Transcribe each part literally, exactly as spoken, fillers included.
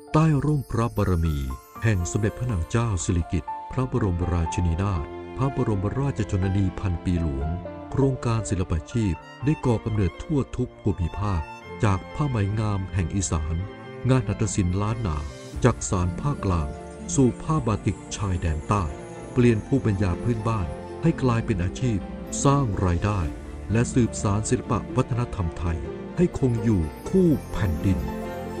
ใต้ร่มพระบารมีแห่งสมเด็จพระนางเจ้าสิริกิติ์พระบรมราชินีนาถพระบรมราชชนนีพันปีหลวงโครงการศิลปาชีพได้ก่อกำเนิดทั่วทุกภูมิภาคจากผ้าไหมงามแห่งอีสานงานหัตถศิลป์ล้านนาจากสารภาคกลางสู่ผ้าบาติกชายแดนใต้เปลี่ยนภูมิปัญญาพื้นบ้านให้กลายเป็นอาชีพสร้างรายได้และสืบสานศิลปวัฒนธรรมไทยให้คงอยู่คู่แผ่นดิน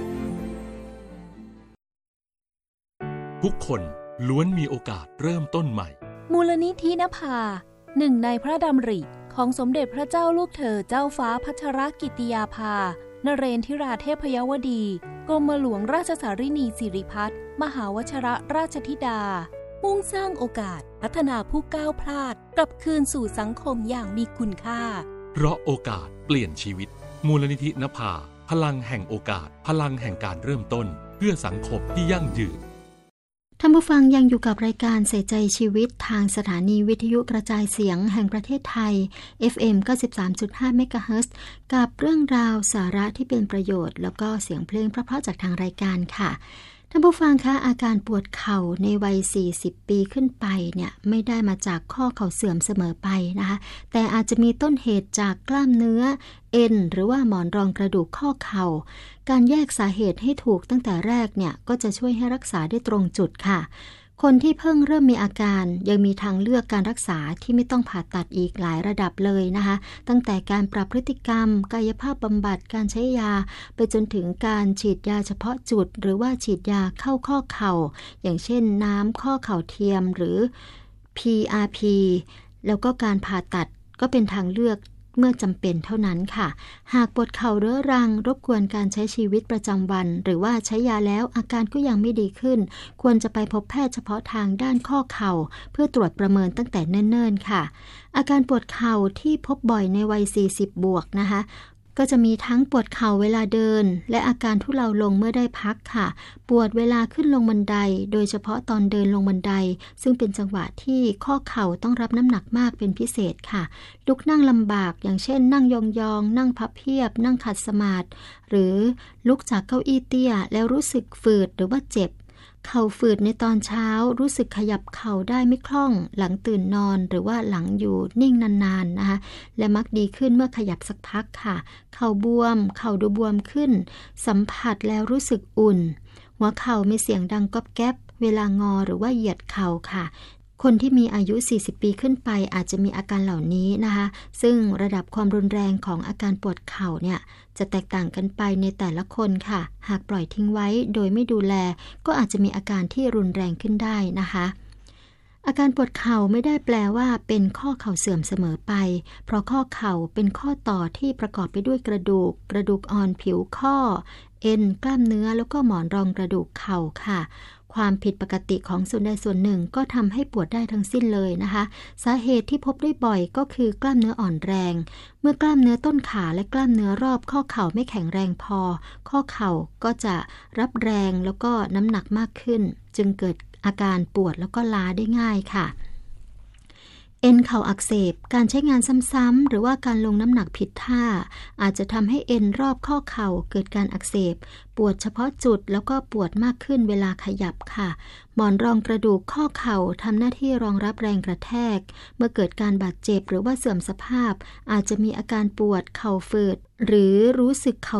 ทุกคนล้วนมีโอกาสเริ่มต้นใหม่มูลนิธินภาหนึ่งในพระดำริของสมเด็จพระเจ้าลูกเธอเจ้าฟ้าพัชรกิติยาภานเรนทิราเทพยวดีกรมหลวงราชสารินีสิริพัฒน์มหาวชรราชธิดามุ่งสร้างโอกาสพัฒนาผู้ก้าวพลาดกลับคืนสู่สังคมอย่างมีคุณค่าเพราะโอกาสเปลี่ยนชีวิตมูลนิธินภาพลังแห่งโอกาสพลังแห่งการเริ่มต้นเพื่อสังคมที่ยั่งยืนท่านผู้ฟังยังอยู่กับรายการใส่ใจชีวิตทางสถานีวิทยุกระจายเสียงแห่งประเทศไทย เอฟ เอ็ม เก้าสิบสามจุดห้า เมกะเฮิรตซ์กับเรื่องราวสาระที่เป็นประโยชน์แล้วก็เสียงเพลงเพราะๆจากทางรายการค่ะท่านผู้ฟังคะอาการปวดเข่าในวัยสี่สิบปีขึ้นไปเนี่ยไม่ได้มาจากข้อเข่าเสื่อมเสมอไปนะคะแต่อาจจะมีต้นเหตุจากกล้ามเนื้อเอ็นหรือว่าหมอนรองกระดูกข้อเข่าการแยกสาเหตุให้ถูกตั้งแต่แรกเนี่ยก็จะช่วยให้รักษาได้ตรงจุดค่ะคนที่เพิ่งเริ่มมีอาการยังมีทางเลือกการรักษาที่ไม่ต้องผ่าตัดอีกหลายระดับเลยนะคะตั้งแต่การปรับพฤติกรรมกายภาพบำบัดการใช้ยาไปจนถึงการฉีดยาเฉพาะจุดหรือว่าฉีดยาเข้าข้อเข่าอย่างเช่นน้ำข้อเข่าเทียมหรือ พี อาร์ พี แล้วก็การผ่าตัดก็เป็นทางเลือกเมื่อจำเป็นเท่านั้นค่ะหากปวดเข่าเรื้อรังรบกวนการใช้ชีวิตประจำวันหรือว่าใช้ยาแล้วอาการก็ยังไม่ดีขึ้นควรจะไปพบแพทย์เฉพาะทางด้านข้อเข่าเพื่อตรวจประเมินตั้งแต่เนิ่นๆค่ะอาการปวดเข่าที่พบบ่อยในวัยสี่สิบบวกนะคะก็จะมีทั้งปวดเข่าเวลาเดินและอาการทุเลาลงเมื่อได้พักค่ะปวดเวลาขึ้นลงบันไดโดยเฉพาะตอนเดินลงบันไดซึ่งเป็นจังหวะที่ข้อเข่าต้องรับน้ำหนักมากเป็นพิเศษค่ะลุกนั่งลำบากอย่างเช่นนั่งยองๆนั่งพับเพียบนั่งขัดสมาธิหรือลุกจากเก้าอี้เตี้ยแล้วรู้สึกฝืดหรือว่าเจ็บเข่าฝืดในตอนเช้ารู้สึกขยับเข่าได้ไม่คล่องหลังตื่นนอนหรือว่าหลังอยู่นิ่งนานๆนะคะและมักดีขึ้นเมื่อขยับสักพักค่ะเข่าบวมเข่าดูบวมขึ้นสัมผัสแล้วรู้สึกอุ่นหัวเข่ามีเสียงดังก๊อบแก๊บเวลางอหรือว่าเหยียดเข่าค่ะคนที่มีอายุสี่สิบปีขึ้นไปอาจจะมีอาการเหล่านี้นะคะซึ่งระดับความรุนแรงของอาการปวดเข่าเนี่ยจะแตกต่างกันไปในแต่ละคนค่ะหากปล่อยทิ้งไว้โดยไม่ดูแลก็อาจจะมีอาการที่รุนแรงขึ้นได้นะคะอาการปวดเข่าไม่ได้แปลว่าเป็นข้อเข่าเสื่อมเสมอไปเพราะข้อเข่าเป็นข้อต่อที่ประกอบไปด้วยกระดูกกระดูกอ่อนผิวข้อเอ็นกล้ามเนื้อแล้วก็หมอนรองกระดูกเข่าค่ะความผิดปกติของส่วนใดส่วนหนึ่งก็ทำให้ปวดได้ทั้งสิ้นเลยนะคะสาเหตุที่พบได้บ่อยก็คือกล้ามเนื้ออ่อนแรงเมื่อกล้ามเนื้อต้นขาและกล้ามเนื้อรอบข้อเข่าไม่แข็งแรงพอข้อเข่าก็จะรับแรงแล้วก็น้ำหนักมากขึ้นจึงเกิดอาการปวดแล้วก็ล้าได้ง่ายค่ะเอ็นเข่าอักเสบการใช้งานซ้ำๆหรือว่าการลงน้ำหนักผิดท่าอาจจะทำให้เอ็นรอบข้อเข่าเกิดการอักเสบปวดเฉพาะจุดแล้วก็ปวดมากขึ้นเวลาขยับค่ะหมอนรองกระดูกข้อเข่าทำหน้าที่รองรับแรงกระแทกเมื่อเกิดการบาดเจ็บหรือว่าเสื่อมสภาพอาจจะมีอาการปวดเข่าฝืดหรือรู้สึกเข่า